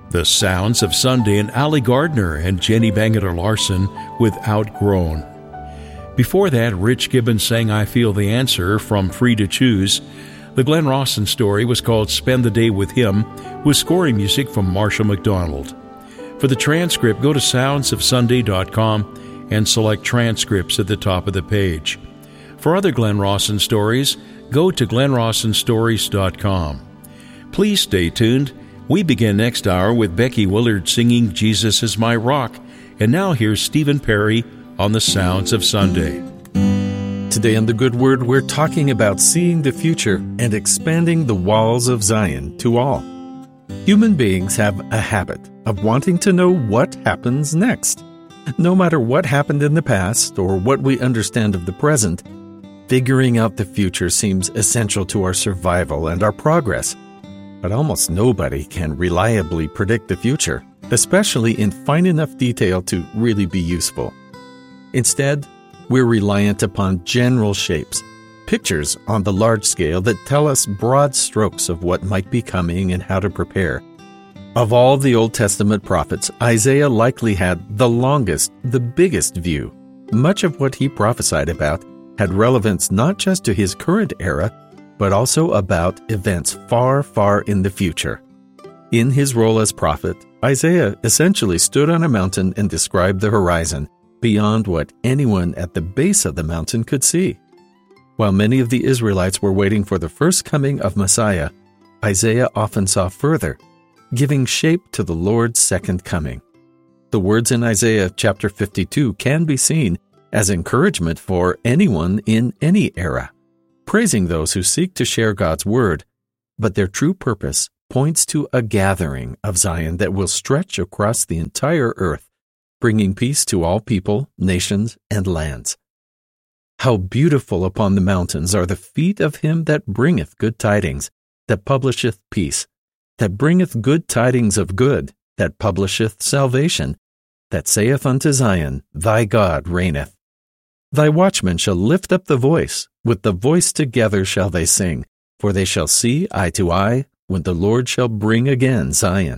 The Sounds of Sunday and Ali Gardner and Jenny Bangeter Larson with Outgrown. Before that, Rich Gibbons sang I Feel the Answer from Free to Choose. The Glenn Rawson story was called Spend the Day with Him, with scoring music from Marshall McDonald. For the transcript, go to soundsofsunday.com and select transcripts at the top of the page. For other Glenn Rawson stories, go to glennrawsonstories.com. Please stay tuned. We begin next hour with Becky Willard singing Jesus is My Rock. And now here's Stephen Perry on the Sounds of Sunday. Today on The Good Word, we're talking about seeing the future and expanding the walls of Zion to all. Human beings have a habit of wanting to know what happens next. No matter what happened in the past or what we understand of the present, figuring out the future seems essential to our survival and our progress. But almost nobody can reliably predict the future, especially in fine enough detail to really be useful. Instead, we're reliant upon general shapes, pictures on the large scale that tell us broad strokes of what might be coming and how to prepare. Of all the Old Testament prophets, Isaiah likely had the longest, the biggest view. Much of what he prophesied about had relevance not just to his current era, but also about events far, far in the future. In his role as prophet, Isaiah essentially stood on a mountain and described the horizon beyond what anyone at the base of the mountain could see. While many of the Israelites were waiting for the first coming of Messiah, Isaiah often saw further, giving shape to the Lord's second coming. The words in Isaiah chapter 52 can be seen as encouragement for anyone in any era, praising those who seek to share God's word, but their true purpose points to a gathering of Zion that will stretch across the entire earth, bringing peace to all people, nations, and lands. How beautiful upon the mountains are the feet of him that bringeth good tidings, that publisheth peace, that bringeth good tidings of good, that publisheth salvation, that saith unto Zion, Thy God reigneth. Thy watchmen shall lift up the voice, with the voice together shall they sing, for they shall see eye to eye, when the Lord shall bring again Zion.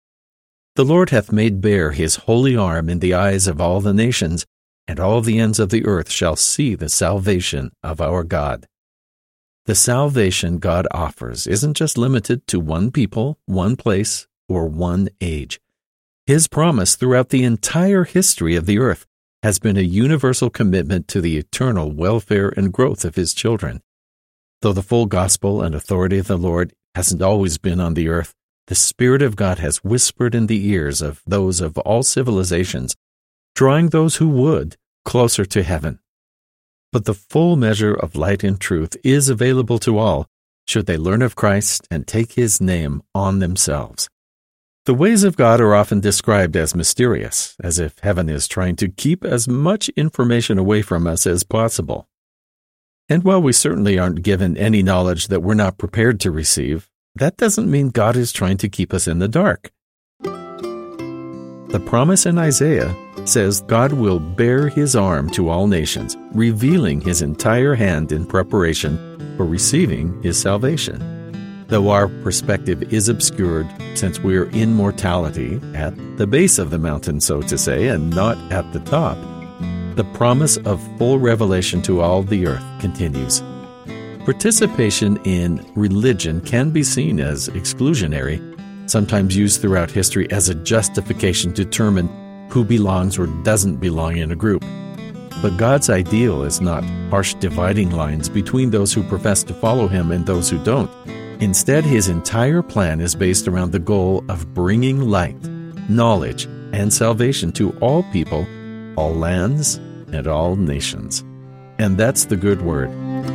The Lord hath made bare his holy arm in the eyes of all the nations, and all the ends of the earth shall see the salvation of our God. The salvation God offers isn't just limited to one people, one place, or one age. His promise throughout the entire history of the earth has been a universal commitment to the eternal welfare and growth of his children. Though the full gospel and authority of the Lord hasn't always been on the earth, the Spirit of God has whispered in the ears of those of all civilizations, drawing those who would closer to heaven. But the full measure of light and truth is available to all, should they learn of Christ and take his name on themselves. The ways of God are often described as mysterious, as if heaven is trying to keep as much information away from us as possible. And while we certainly aren't given any knowledge that we're not prepared to receive, that doesn't mean God is trying to keep us in the dark. The promise in Isaiah says God will bare his arm to all nations, revealing his entire hand in preparation for receiving his salvation. Though our perspective is obscured, since we're in mortality at the base of the mountain, so to say, and not at the top, the promise of full revelation to all the earth continues. Participation in religion can be seen as exclusionary, sometimes used throughout history as a justification to determine who belongs or doesn't belong in a group. But God's ideal is not harsh dividing lines between those who profess to follow him and those who don't. Instead, his entire plan is based around the goal of bringing light, knowledge, and salvation to all people, all lands, and all nations. And that's the good word.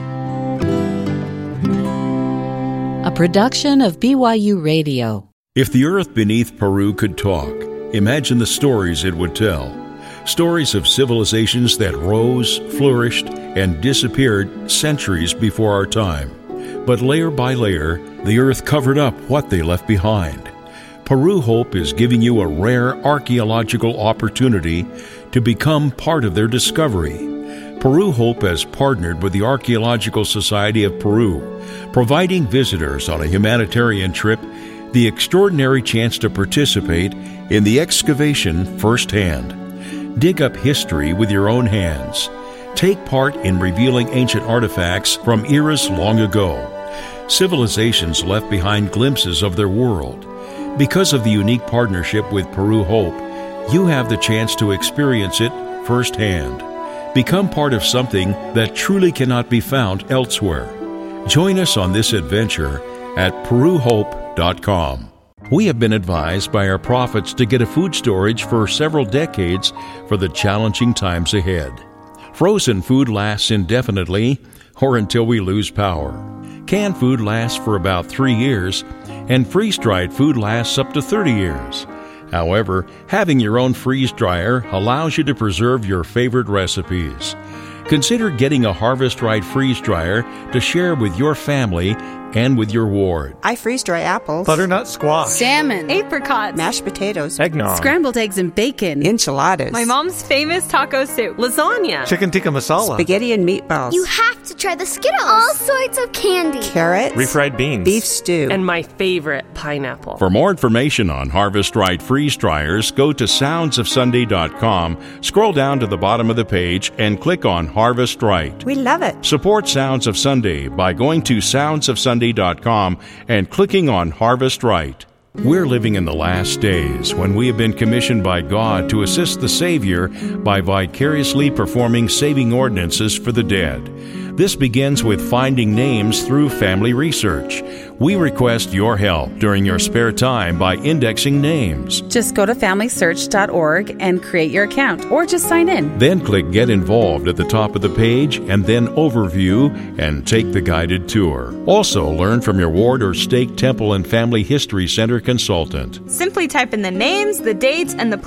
A production of BYU Radio. If the earth beneath Peru could talk, imagine the stories it would tell. Stories of civilizations that rose, flourished, and disappeared centuries before our time. But layer by layer, the earth covered up what they left behind. Peru Hope is giving you a rare archaeological opportunity to become part of their discovery. Peru Hope has partnered with the Archaeological Society of Peru, providing visitors on a humanitarian trip the extraordinary chance to participate in the excavation firsthand. Dig up history with your own hands. Take part in revealing ancient artifacts from eras long ago. Civilizations left behind glimpses of their world. Because of the unique partnership with Peru Hope, you have the chance to experience it firsthand. Become part of something that truly cannot be found elsewhere. Join us on this adventure at PeruHope.com. We have been advised by our prophets to get a food storage for several decades for the challenging times ahead. Frozen food lasts indefinitely or until we lose power. Canned food lasts for about 3 years, and freeze-dried food lasts up to 30 years. However, having your own freeze dryer allows you to preserve your favorite recipes. Consider getting a Harvest Right freeze dryer to share with your family and with your ward. I freeze dry apples, butternut squash, salmon, apricots, mashed potatoes, eggnog, scrambled eggs and bacon, enchiladas, my mom's famous taco soup, lasagna, chicken tikka masala, spaghetti and meatballs. You have to try the Skittles. All sorts of candy. Carrots, refried beans, beef stew, and my favorite, pineapple. For more information on Harvest Right freeze dryers, go to soundsofsunday.com, scroll down to the bottom of the page, and click on Harvest Right. We love it. Support Sounds of Sunday by going to soundsofsunday.com and clicking on Harvest Right. We're living in the last days when we have been commissioned by God to assist the Savior by vicariously performing saving ordinances for the dead. This begins with finding names through family research. We request your help during your spare time by indexing names. Just go to FamilySearch.org and create your account, or just sign in. Then click Get Involved at the top of the page, and then Overview, and take the guided tour. Also, learn from your ward or stake temple and family history center consultant. Simply type in the names, the dates, and the